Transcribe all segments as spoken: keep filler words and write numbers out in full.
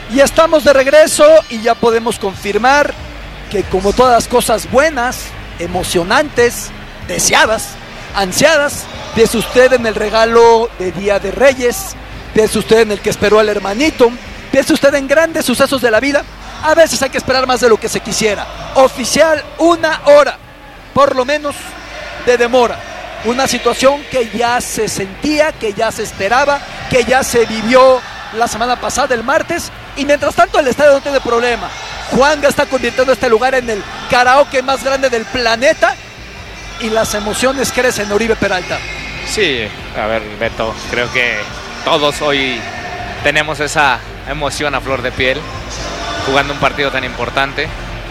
Y estamos de regreso y ya podemos confirmar que, como todas las cosas buenas, emocionantes, deseadas, ansiadas, piensa usted en el regalo de Día de Reyes, piensa usted en el que esperó al hermanito, piensa usted en grandes sucesos de la vida. A veces hay que esperar más de lo que se quisiera. Oficial, una hora, por lo menos, de demora. Una situación que ya se sentía, que ya se esperaba, que ya se vivió la semana pasada, el martes, y mientras tanto el estadio no tiene problema. Juanga está convirtiendo este lugar en el karaoke más grande del planeta y las emociones crecen, Oribe Peralta. Sí, a ver, Beto, creo que todos hoy tenemos esa emoción a flor de piel jugando un partido tan importante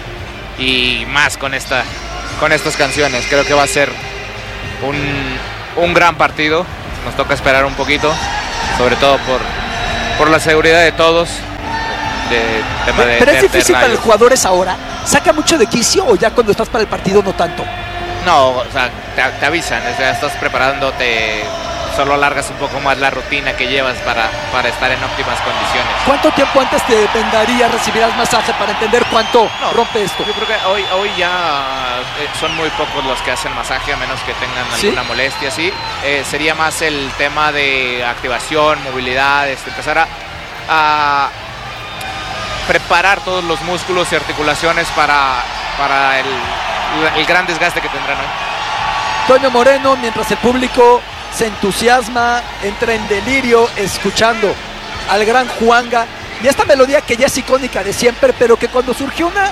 y más con esta con estas canciones. Creo que va a ser un, un gran partido. Nos toca esperar un poquito, sobre todo por, por la seguridad de todos. De, tema de, Pero de, es difícil de para los jugadores ahora. ¿Saca mucho de quicio o ya cuando estás para el partido no tanto? No, o sea, te, te avisan, o sea, estás preparándote, solo alargas un poco más la rutina que llevas para, para estar en óptimas condiciones. ¿Cuánto tiempo antes te vendaría recibir el masaje para entender cuánto no, rompe esto? Yo creo que hoy, hoy ya eh, son muy pocos los que hacen masaje, a menos que tengan alguna ¿Sí? molestia, sí. Eh, sería más el tema de activación, movilidad, este, empezar a, a preparar todos los músculos y articulaciones para, para el, el gran desgaste que tendrán hoy. Toño Moreno, mientras el público se entusiasma, entra en delirio escuchando al gran Juanga y esta melodía que ya es icónica de siempre, pero que cuando surgió una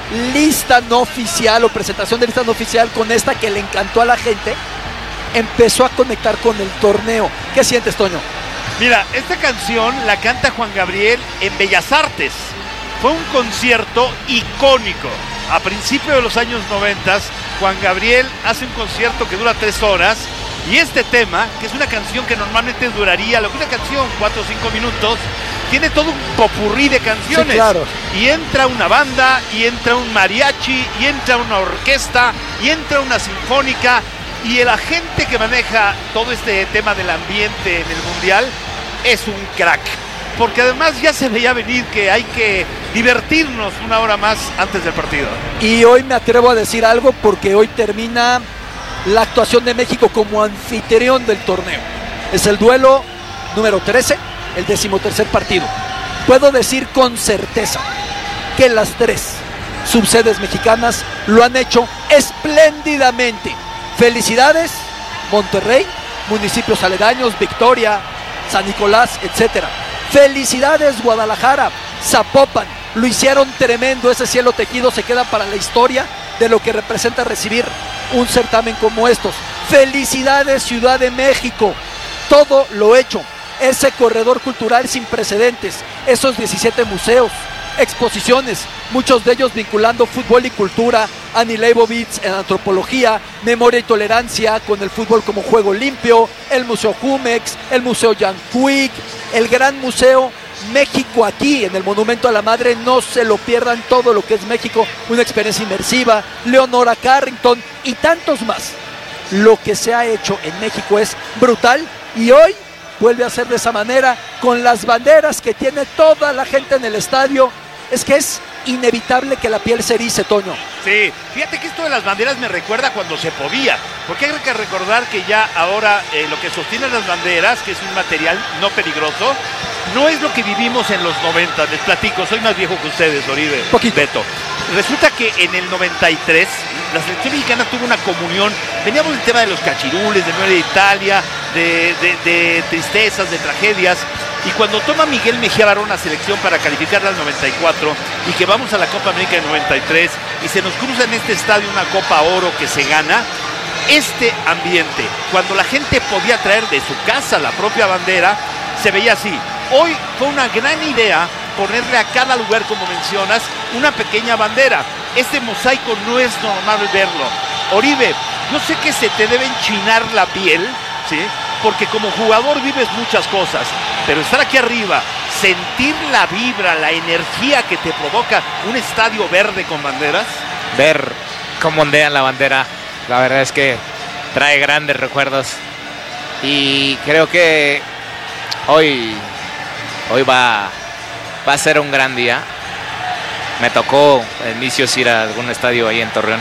lista no oficial o presentación de lista no oficial con esta que le encantó a la gente, empezó a conectar con el torneo. ¿Qué sientes, Toño? Mira, esta canción la canta Juan Gabriel en Bellas Artes. Fue un concierto icónico. A principios de los años noventa, Juan Gabriel hace un concierto que dura tres horas y este tema, que es una canción que normalmente duraría, lo que una canción, cuatro o cinco minutos, tiene todo un popurrí de canciones. Sí, claro. Y entra una banda, y entra un mariachi, y entra una orquesta, y entra una sinfónica, y el agente que maneja todo este tema del ambiente en el Mundial es un crack. Porque además ya se veía venir que hay que divertirnos una hora más antes del partido. Y hoy me atrevo a decir algo porque hoy termina la actuación de México como anfitrión del torneo. Es el duelo número trece, el decimotercer partido. Puedo decir con certeza que las tres subsedes mexicanas lo han hecho espléndidamente. Felicidades, Monterrey, municipios aledaños, Victoria, San Nicolás, etcétera. Felicidades, Guadalajara, Zapopan, lo hicieron tremendo. Ese cielo tejido se queda para la historia de lo que representa recibir un certamen como estos. Felicidades, Ciudad de México, todo lo hecho, ese corredor cultural sin precedentes, esos diecisiete museos, exposiciones, muchos de ellos vinculando fútbol y cultura, Annie Leibovitz en antropología, memoria y tolerancia con el fútbol como juego limpio, el Museo Jumex, el Museo Jan Puig, el Gran Museo México aquí en el Monumento a la Madre. No se lo pierdan, todo lo que es México, una experiencia inmersiva, Leonora Carrington y tantos más. Lo que se ha hecho en México es brutal y hoy vuelve a ser de esa manera con las banderas que tiene toda la gente en el estadio. Es que es inevitable que la piel se erice, Toño. Sí, fíjate que esto de las banderas me recuerda cuando se podía, porque hay que recordar que ya ahora eh, lo que sostiene las banderas, que es un material no peligroso, no es lo que vivimos en los noventa. Les platico, soy más viejo que ustedes, Oribe, Poquito. Beto. Resulta que en el noventa y tres la selección mexicana tuvo una comunión. Veníamos del tema de los cachirules, de Nueva Italia, de, de, de tristezas, de tragedias. Y cuando toma Miguel Mejía Barón la selección para calificar al noventa y cuatro y que vamos a la Copa América del noventa y tres y se nos cruza en este estadio una Copa Oro que se gana, este ambiente, cuando la gente podía traer de su casa la propia bandera, se veía así. Hoy fue una gran idea ponerle a cada lugar, como mencionas, una pequeña bandera. Este mosaico no es normal verlo. Oribe, yo sé que se te debe enchinar la piel, ¿sí? Porque como jugador vives muchas cosas, pero estar aquí arriba, sentir la vibra, la energía que te provoca un estadio verde con banderas. Ver cómo ondean la bandera, la verdad es que trae grandes recuerdos y creo que hoy, hoy va, va a ser un gran día. Me tocó en inicios ir a algún estadio ahí en Torreón,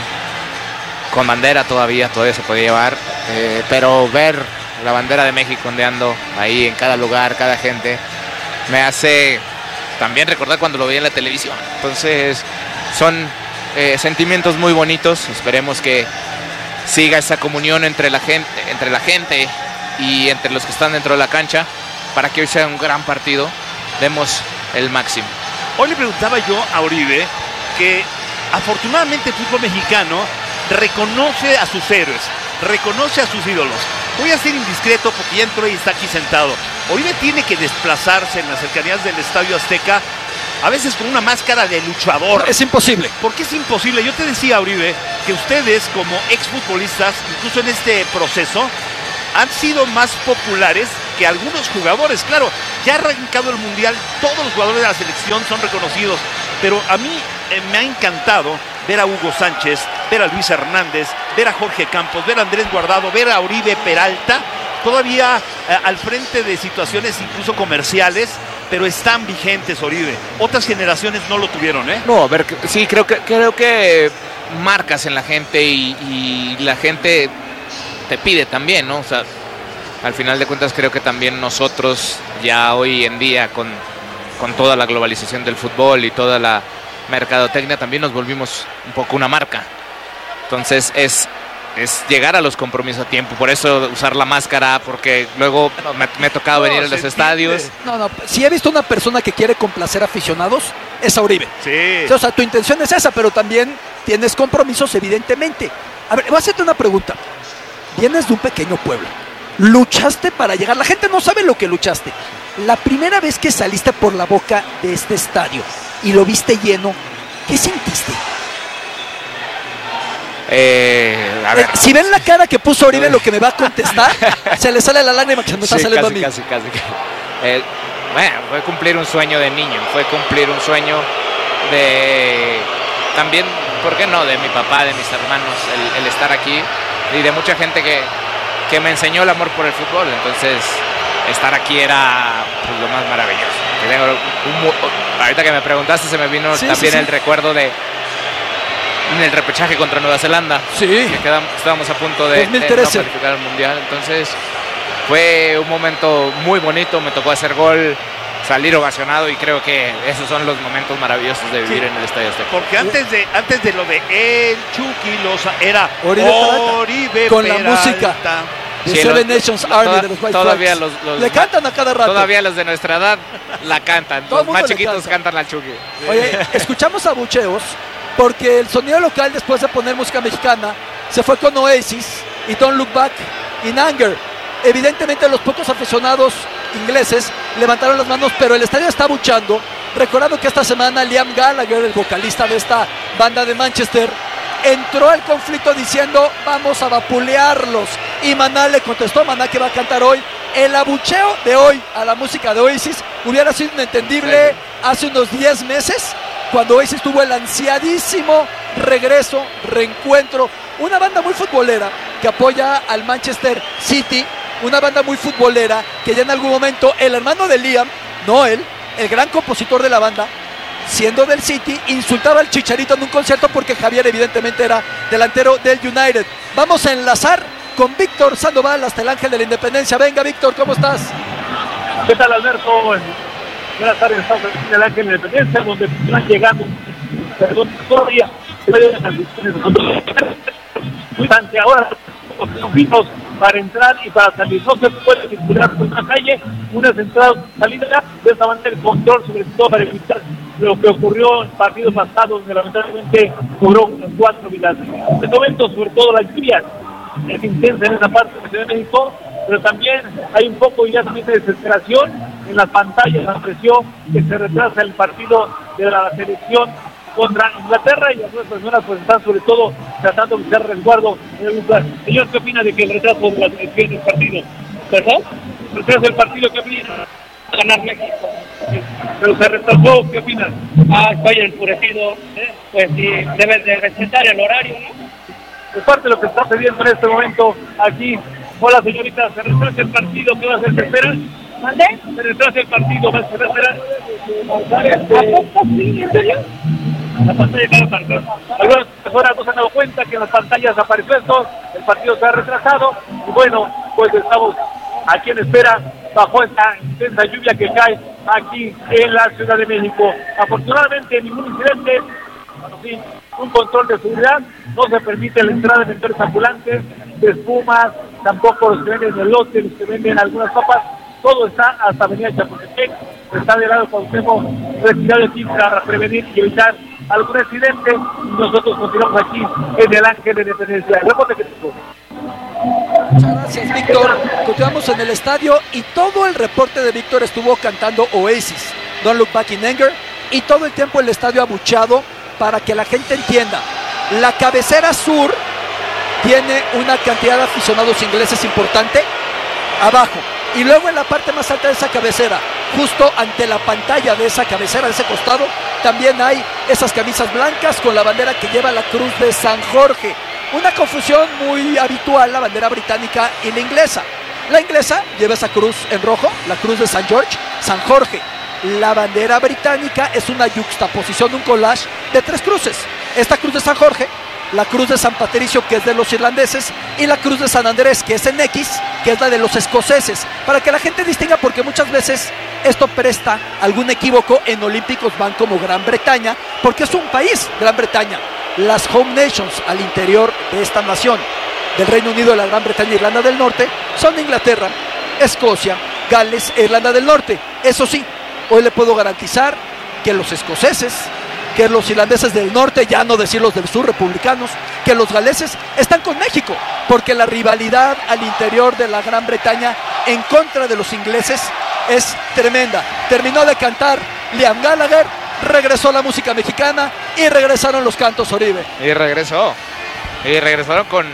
con bandera todavía, todavía se podía llevar, eh, pero ver la bandera de México ondeando ahí en cada lugar, cada gente, me hace también recordar cuando lo veía en la televisión. Entonces son eh, sentimientos muy bonitos. Esperemos que siga esa comunión entre la gente, entre la gente y entre los que están dentro de la cancha, para que hoy sea un gran partido, demos el máximo. Hoy le preguntaba yo a Oribe que afortunadamente el fútbol mexicano reconoce a sus héroes, reconoce a sus ídolos. Voy a ser indiscreto porque ya entró y está aquí sentado. Oribe tiene que desplazarse en las cercanías del Estadio Azteca, a veces con una máscara de luchador. Es imposible. ¿Por qué es imposible? Yo te decía, Oribe, que ustedes como exfutbolistas, incluso en este proceso, han sido más populares que algunos jugadores. Claro, ya ha arrancado el Mundial, todos los jugadores de la selección son reconocidos, pero a mí eh, me ha encantado ver a Hugo Sánchez, ver a Luis Hernández, ver a Jorge Campos, ver a Andrés Guardado, ver a Oribe Peralta, todavía eh, al frente de situaciones incluso comerciales, pero están vigentes, Oribe. Otras generaciones no lo tuvieron, ¿eh? No, a ver, sí, creo que, creo que marcas en la gente y, y la gente te pide también, ¿no? O sea, al final de cuentas creo que también nosotros ya hoy en día con, con toda la globalización del fútbol y toda la mercadotecnia también nos volvimos un poco una marca. Entonces es, es llegar a los compromisos a tiempo, por eso usar la máscara, porque luego me, me ha tocado no, venir a los estadios. No, no, si he visto una persona que quiere complacer aficionados, es a Oribe. Sí. O sea, tu intención es esa, pero también tienes compromisos, evidentemente. A ver, voy a hacerte una pregunta. Vienes de un pequeño pueblo, luchaste para llegar, la gente no sabe lo que luchaste. La primera vez que saliste por la boca de este estadio y lo viste lleno, ¿qué sentiste? Eh, a ver. Eh, si ven la cara que puso Oribe, lo que me va a contestar, se le sale la lágrima que se me está sí, saliendo casi, a mí. Casi, casi, casi. Eh, bueno, fue cumplir un sueño de niño, fue cumplir un sueño de también, ¿por qué no? De mi papá, de mis hermanos, el, el estar aquí y de mucha gente que, que me enseñó el amor por el fútbol. Entonces estar aquí era pues, lo más maravilloso. Que tengo un, ahorita que me preguntaste se me vino sí, también sí, sí. el recuerdo de en el repechaje contra Nueva Zelanda, sí. que quedamos, estábamos a punto de, de no calificar al Mundial. Entonces fue un momento muy bonito, me tocó hacer gol, salir ovacionado, y creo que esos son los momentos maravillosos de vivir sí, en el Estadio Azteca. Porque antes de antes de lo de el Chucky Loza era Oribe, Oribe con Peralta. La música de sí, Seven los, Nations los, Army toda, de los White todavía Flags. Los, los, le cantan a cada rato. Todavía los de nuestra edad la cantan. Los más chiquitos canta. cantan la Chucky. Oye, escuchamos abucheos porque el sonido local, después de poner música mexicana, se fue con Oasis y Don't Look Back in Anger. Evidentemente los pocos aficionados ingleses levantaron las manos, pero el estadio está abuchando, recordando que esta semana Liam Gallagher, el vocalista de esta banda de Manchester, entró al conflicto diciendo vamos a vapulearlos, y Maná le contestó a Maná que va a cantar hoy. El abucheo de hoy a la música de Oasis hubiera sido inentendible sí. hace unos diez meses, cuando Oasis tuvo el ansiadísimo regreso, reencuentro, una banda muy futbolera que apoya al Manchester City, una banda muy futbolera que ya en algún momento el hermano de Liam, Noel, el gran compositor de la banda, siendo del City, insultaba al Chicharito en un concierto porque Javier evidentemente era delantero del United. Vamos a enlazar con Víctor Sandoval hasta el Ángel de la Independencia. Venga, Víctor, ¿cómo estás? ¿Qué tal, Alberto? Buenas tardes, estamos en el Ángel de la Independencia, donde están llegando, perdón, todavía durante ahora los pisos para entrar y para salir. No se puede circular por una calle, una entrada salida, de esta manera el control, sobre todo para evitar lo que ocurrió en partidos pasados, donde lamentablemente cobró cuatro vidas. En este momento, sobre todo la lluvia es intensa en esa parte de la Ciudad de México, pero también hay un poco ya también de desesperación en las pantallas, apreció que se retrasa el partido de la selección contra Inglaterra, y algunas personas pues están sobre todo tratando de hacer resguardo en el lugar. Señor, ¿qué opina de que el retraso de la selección del partido? ¿Verdad? El retraso del partido, ¿qué opina? Ganar México. Pero se retrasó, ¿qué opinas? Ah, estoy enfurecido, ¿eh? Pues sí, debes de respetar el horario, ¿no? Es parte de lo que está sucediendo en este momento aquí. Hola, señorita, ¿se retrasa el partido? ¿Qué va a hacer? ¿Se espera? ¿Mandé? Se retrasa el partido, va a ser la pantalla de la pantalla. Algunas personas no se han dado cuenta que en las pantallas apareció esto, el partido se ha retrasado y bueno, pues estamos aquí en espera bajo esta intensa lluvia que cae aquí en la Ciudad de México. Afortunadamente ningún incidente, bueno, sí, un control de seguridad, no se permite la entrada de vendedores ambulantes, de espumas, tampoco los que venden elote, los que venden algunas papas, todo está hasta Avenida Chapultepec, está de lado Cuauhtémoc, retirado aquí para prevenir y evitar algún accidente. Nosotros continuamos aquí en el Ángel de Independencia. Reporte que tengo. Muchas gracias, Víctor. Continuamos en el estadio y todo el reporte de Víctor estuvo cantando Oasis, Don't Look Back in Anger, y todo el tiempo el estadio abuchado para que la gente entienda. La cabecera sur tiene una cantidad de aficionados ingleses importante abajo. Y luego en la parte más alta de esa cabecera, justo ante la pantalla de esa cabecera, de ese costado, también hay esas camisas blancas con la bandera que lleva la cruz de San Jorge. Una confusión muy habitual, la bandera británica y la inglesa. La inglesa lleva esa cruz en rojo, la cruz de San George, San Jorge. La bandera británica es una yuxtaposición, un collage de tres cruces. Esta cruz de San Jorge, la cruz de San Patricio, que es de los irlandeses, y la cruz de San Andrés, que es en X, que es la de los escoceses, para que la gente distinga, porque muchas veces esto presta algún equívoco. En olímpicos van como Gran Bretaña, porque es un país, Gran Bretaña. Las home nations al interior de esta nación, del Reino Unido, de la Gran Bretaña e Irlanda del Norte, son Inglaterra, Escocia, Gales e Irlanda del Norte. Eso sí, hoy le puedo garantizar que los escoceses, que los irlandeses del norte, ya no decir los del sur republicanos, que los galeses están con México, porque la rivalidad al interior de la Gran Bretaña en contra de los ingleses es tremenda. Terminó de cantar Liam Gallagher, regresó la música mexicana y regresaron los cantos Oribe. Y regresó, y regresaron con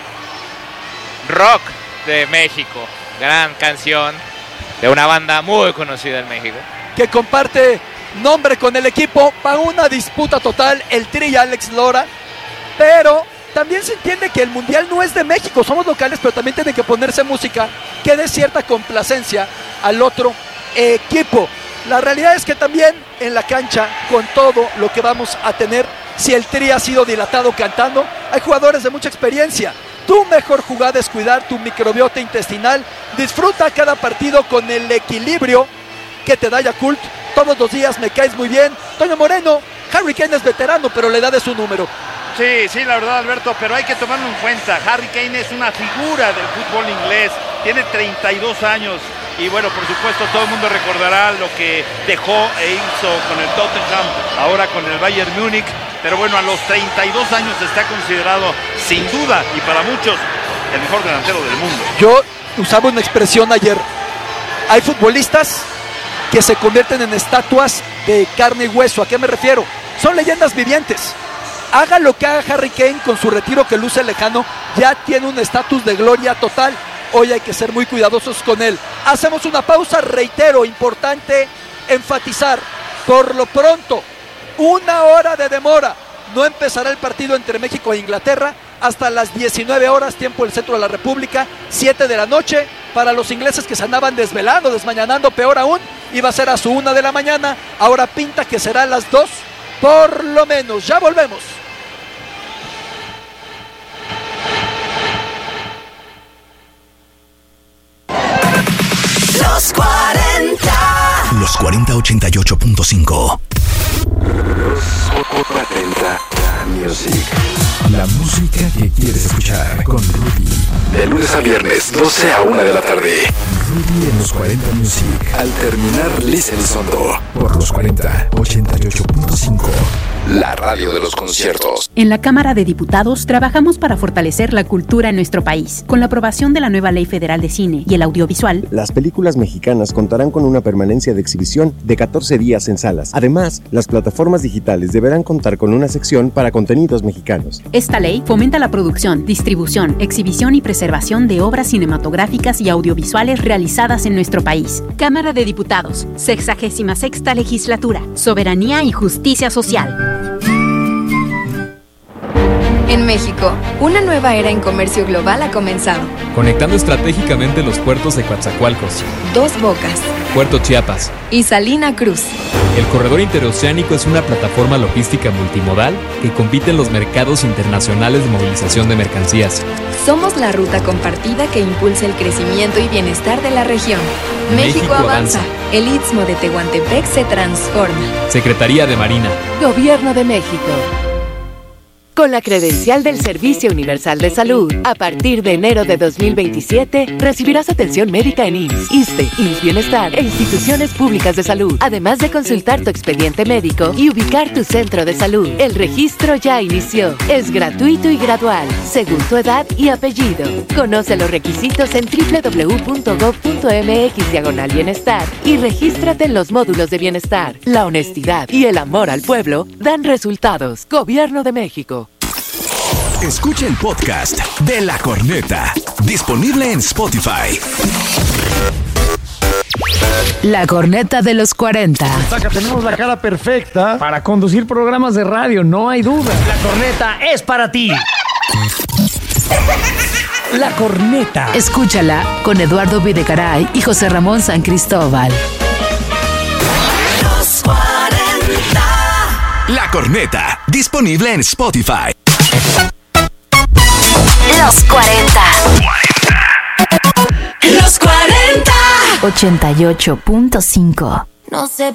Rock de México, gran canción de una banda muy conocida en México, que comparte nombre con el equipo para una disputa total, el Tri y Alex Lora, pero también se entiende que el mundial no es de México, somos locales, pero también tiene que ponerse música que dé cierta complacencia al otro equipo. La realidad es que también en la cancha, con todo lo que vamos a tener, si el Tri ha sido dilatado cantando, hay jugadores de mucha experiencia. Tu mejor jugada es cuidar tu microbiota intestinal, disfruta cada partido con el equilibrio que te da Yakult. Todos los días me caes muy bien. Toño Moreno, Harry Kane es veterano, pero la edad es un número. Sí, sí, la verdad, Alberto, pero hay que tomarlo en cuenta. Harry Kane es una figura del fútbol inglés, tiene treinta y dos años y bueno, por supuesto, todo el mundo recordará lo que dejó e hizo con el Tottenham, ahora con el Bayern Múnich, pero bueno, a los treinta y dos años está considerado, sin duda, y para muchos, el mejor delantero del mundo. Yo usaba una expresión ayer. Hay futbolistas que se convierten en estatuas de carne y hueso. ¿A qué me refiero? Son leyendas vivientes. Haga lo que haga Harry Kane con su retiro que luce lejano, ya tiene un estatus de gloria total. Hoy hay que ser muy cuidadosos con él. Hacemos una pausa, reitero, importante enfatizar, por lo pronto, una hora de demora. No empezará el partido entre México e Inglaterra hasta las diecinueve horas, tiempo del centro de la República, siete de la noche. Para los ingleses que se andaban desvelando, desmañanando, peor aún, iba a ser a su una de la mañana. Ahora pinta que será a las dos, por lo menos. Ya volvemos. Los cuarenta. Los cuarenta ochenta y ocho punto cinco. Los cuarenta Music. La música que quieres escuchar con Rudy. De lunes a viernes, doce a una de la tarde. Rudy en los cuarenta Music. Al terminar, Liz Elizondo. Por los cuarenta ochenta y ocho punto cinco. La radio de los conciertos. En la Cámara de Diputados trabajamos para fortalecer la cultura en nuestro país. Con la aprobación de la nueva Ley Federal de Cine y el audiovisual, las películas mexicanas contarán con una permanencia de exhibición de catorce días en salas. Además, las plataformas digitales deberán contar con una sección para contenidos mexicanos. Esta ley fomenta la producción, distribución, exhibición y preservación de obras cinematográficas y audiovisuales realizadas en nuestro país. Cámara de Diputados, sexagésima sexta legislatura, soberanía y justicia social. En México, una nueva era en comercio global ha comenzado. Conectando estratégicamente los puertos de Coatzacoalcos, Dos Bocas Puerto Chiapas y Salina Cruz. El corredor interoceánico es una plataforma logística multimodal que compite en los mercados internacionales de movilización de mercancías. Somos la ruta compartida que impulsa el crecimiento y bienestar de la región. México, México avanza. avanza. El Istmo de Tehuantepec se transforma. Secretaría de Marina. Gobierno de México. Con la credencial del Servicio Universal de Salud, a partir de enero de dos mil veintisiete, recibirás atención médica en I M S S, ISSSTE, I M S S Bienestar e instituciones públicas de salud, además de consultar tu expediente médico y ubicar tu centro de salud. El registro ya inició. Es gratuito y gradual, según tu edad y apellido. Conoce los requisitos en doble u doble u doble u punto gob punto eme equis diagonal bienestar y regístrate en los módulos de bienestar. La honestidad y el amor al pueblo dan resultados. Gobierno de México. Escucha el podcast de La Corneta, disponible en Spotify. La corneta de los cuarenta. Saca, tenemos la cara perfecta para conducir programas de radio, no hay duda. La corneta es para ti. La corneta. Escúchala con Eduardo Videgaray y José Ramón San Cristóbal. Los cuarenta. La Corneta, disponible en Spotify. Los cuarenta. Los cuarenta. ochenta y ocho punto cinco. No sé